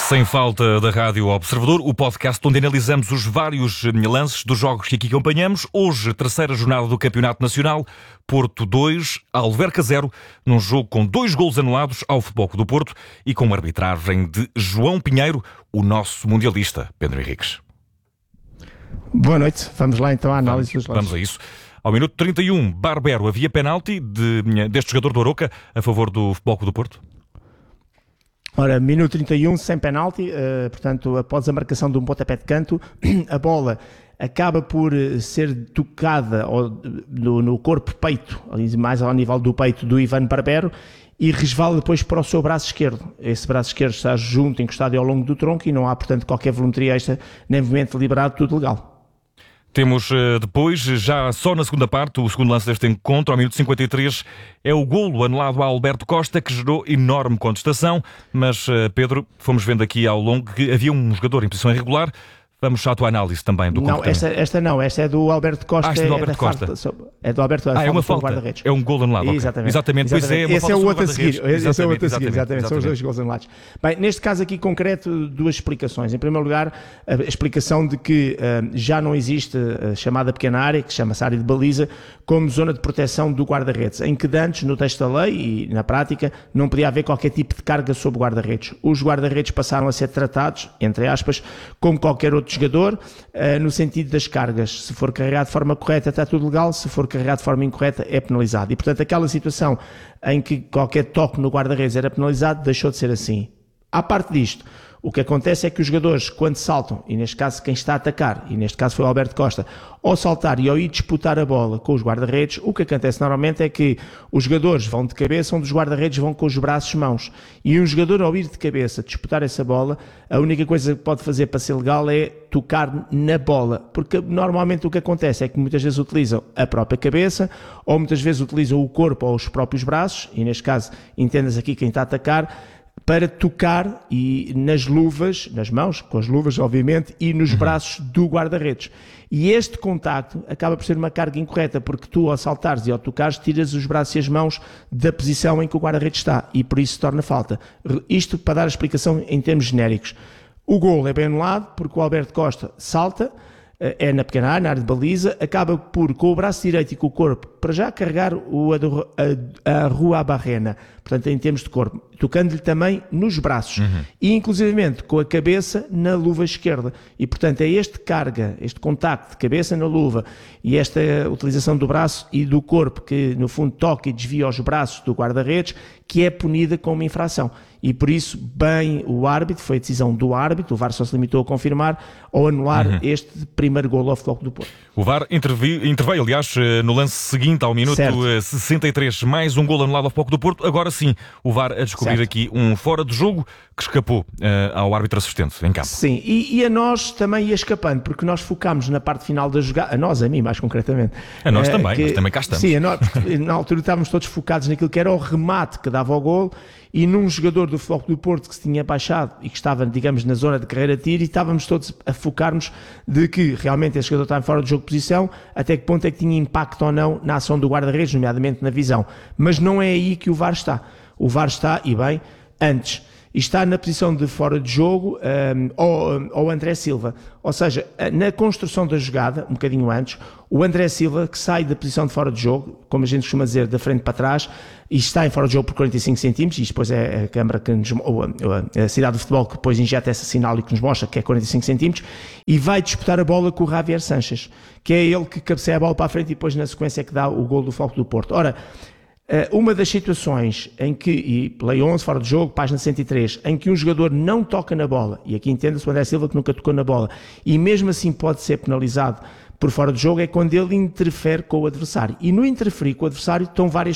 Sem falta da Rádio Observador, o podcast onde analisamos os vários lances dos jogos que aqui acompanhamos. Hoje, terceira jornada do Campeonato Nacional, Porto 2, Alverca 0, num jogo com 2 golos anulados ao Futebol Clube do Porto e com uma arbitragem de João Pinheiro, o nosso mundialista, Pedro Henriques. Boa noite, vamos lá então à análise dos lances. Vamos a isso. Ao minuto 31, Barbero, havia penalti deste jogador do Arouca a favor do Futebol Clube do Porto? Ora, minuto 31, sem penalti, portanto, após a marcação de um pontapé de canto, a bola acaba por ser tocada no corpo-peito, mais ao nível do peito do Ivan Barbero, e resvala depois para o seu braço esquerdo. Esse braço esquerdo está junto, encostado ao longo do tronco, e não há, portanto, qualquer voluntaria extra, nem movimento deliberado, tudo legal. Temos depois, já só na segunda parte, o segundo lance deste encontro, ao minuto 53, é o golo anulado a Alberto Costa, que gerou enorme contestação, mas, Pedro, fomos vendo aqui ao longo que havia um jogador em posição irregular. Vamos à tua análise também do comportamento. Não, esta é do Alberto Costa. Esta é do Alberto Costa. É do Alberto Costa. É uma falta. É um gol anulado. Exatamente. Okay. Pois é, esse é o outro a seguir. Esse é o outro a seguir, exatamente. São os 2 gols anulados. Bem, neste caso aqui concreto, 2 explicações. Em primeiro lugar, a explicação de que já não existe a chamada pequena área, que chama-se área de baliza, como zona de proteção do guarda-redes, em que antes, no texto da lei e na prática, não podia haver qualquer tipo de carga sobre o guarda-redes. Os guarda-redes passaram a ser tratados, entre aspas, como qualquer outro jogador, no sentido das cargas. Se for carregado de forma correta está tudo legal, se for carregado de forma incorreta é penalizado. E portanto aquela situação em que qualquer toque no guarda-redes era penalizado deixou de ser assim. À parte disto, o que acontece é que os jogadores, quando saltam, e neste caso quem está a atacar, e neste caso foi o Alberto Costa, ao saltar e ao ir disputar a bola com os guarda-redes, o que acontece normalmente é que os jogadores vão de cabeça, onde os guarda-redes vão com os braços e mãos. E um jogador ao ir de cabeça disputar essa bola, a única coisa que pode fazer para ser legal é tocar na bola, porque normalmente o que acontece é que muitas vezes utilizam a própria cabeça, ou muitas vezes utilizam o corpo ou os próprios braços, e neste caso, entendas aqui quem está a atacar, para tocar e nas luvas, nas mãos, com as luvas obviamente, e nos braços do guarda-redes. E este contacto acaba por ser uma carga incorreta, porque tu ao saltares e ao tocares tiras os braços e as mãos da posição em que o guarda-redes está, e por isso se torna falta. Isto para dar a explicação em termos genéricos. O golo é bem anulado, porque o Alberto Costa salta, é na pequena área, na área de baliza, acaba por, com o braço direito e com o corpo, para já carregar a Rua Barrena, portanto em termos de corpo, tocando-lhe também nos braços, e inclusivamente com a cabeça na luva esquerda, e portanto é este contacto de cabeça na luva, e esta utilização do braço e do corpo, que no fundo toca e desvia os braços do guarda-redes, que é punida com uma infração. E por isso, bem, o árbitro, foi a decisão do árbitro, o VAR só se limitou a confirmar, ou anular este primeiro golo ao Futebol Clube do Porto. O VAR interveio, aliás, no lance seguinte, ao minuto 63, mais um golo anulado ao Futebol Clube do Porto. Agora sim, o VAR a descobrir aqui um fora de jogo que escapou ao árbitro assistente em campo. Sim, e a nós também ia escapando, porque nós focámos na parte final da jogada, a mim mais concretamente. A nós também, mas também cá estamos. Sim, porque na altura estávamos todos focados naquilo que era o remate que dava ao golo, e num jogador do Futebol Clube do Porto que se tinha baixado e que estava, digamos, na zona de carreira de tiro, e estávamos todos a focar-nos de que realmente esse jogador estava fora de jogo de posição, até que ponto é que tinha impacto ou não na ação do guarda-redes, nomeadamente na visão. Mas não é aí que o VAR está. O VAR está, e bem, antes. E está na posição de fora de jogo ao André Silva. Ou seja, na construção da jogada, um bocadinho antes, o André Silva, que sai da posição de fora de jogo, como a gente costuma dizer, da frente para trás, e está em fora de jogo por 45 centímetros, e depois é a câmara que a cidade do futebol que depois injeta esse sinal e que nos mostra que é 45 centímetros, e vai disputar a bola com o Javier Sanches, que é ele que cabeceia a bola para a frente e depois na sequência é que dá o golo do Futebol Clube do Porto. Ora, uma das situações em que, e Lei 11, fora de jogo, página 103, em que um jogador não toca na bola, e aqui entenda-se o André Silva que nunca tocou na bola, e mesmo assim pode ser penalizado por fora de jogo, é quando ele interfere com o adversário. E no interferir com o adversário estão várias